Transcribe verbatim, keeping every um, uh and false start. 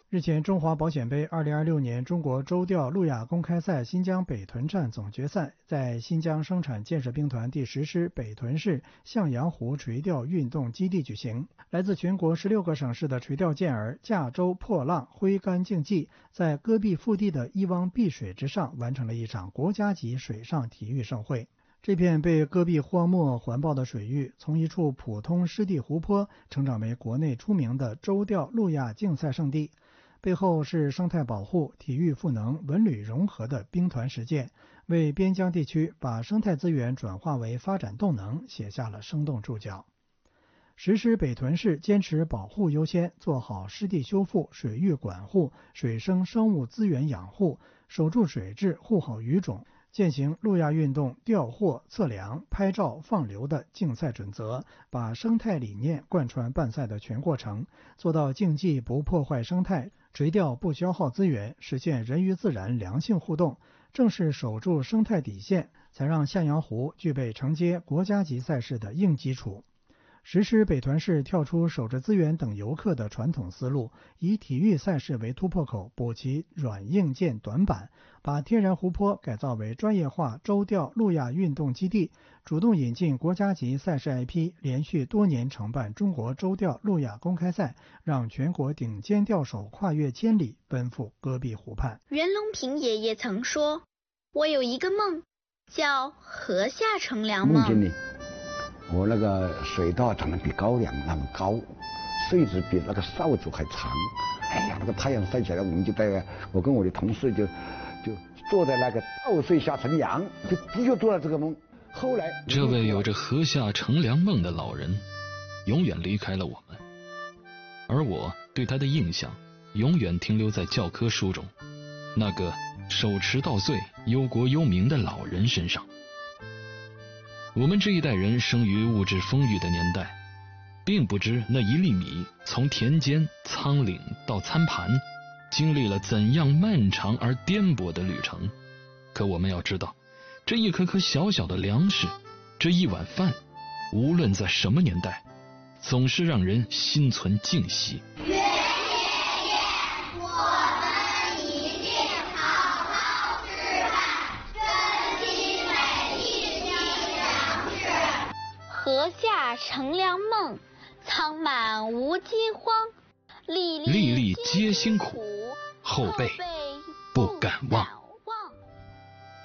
日前，中华保险杯二零二六年中国周调路亚公开赛新疆北屯站总决赛在新疆生产建设兵团第十师北屯市向阳湖垂钓运动基地举行。来自全国十六个省市的垂钓健儿驾舟破浪挥竿竞技，在戈壁腹地的一汪碧水之上完成了一场国家级水上体育盛会。这片被戈壁荒漠环抱的水域，从一处普通湿地湖泊成长为国内出名的周调路亚竞赛圣地，背后是生态保护、体育赋能、文旅融合的兵团实践，为边疆地区把生态资源转化为发展动能写下了生动注脚。实施北屯市坚持保护优先，做好湿地修复、水域管护、水生生物资源养护，守住水质，护好鱼种，践行路亚运动调货、测量、拍照、放流的竞赛准则，把生态理念贯穿办赛的全过程，做到竞技不破坏生态，垂钓不消耗资源，实现人与自然良性互动。正是守住生态底线，才让向阳湖具备承接国家级赛事的硬基础。实施北屯市跳出守着资源等游客的传统思路，以体育赛事为突破口，补齐软硬件短板，把天然湖泊改造为专业化周调路亚运动基地，主动引进国家级赛事 I P， 连续多年承办中国周调路亚公开赛，让全国顶尖钓手跨越千里奔赴戈壁湖畔。 袁隆平爷爷曾说，我有一个梦，叫河下乘凉梦。 我那个水稻长得比高粱那么高，穗子比那个扫帚还长。哎呀，那个太阳晒起来，我们就在我跟我的同事就就坐在那个稻穗下乘凉，就的确做了这个梦。后来， 这位有着河下乘凉梦的老人，永远离开了我们，而我对他的印象永远停留在教科书中那个手持稻穗、忧国忧民的老人身上。我们这一代人生于物质丰裕的年代，并不知那一粒米从田间、仓廪到餐盘，经历了怎样漫长而颠簸的旅程。可我们要知道，这一颗颗小小的粮食，这一碗饭，无论在什么年代，总是让人心存敬惜。 河下乘凉梦，仓满无饥荒，粒粒粒皆辛苦，后辈不敢忘。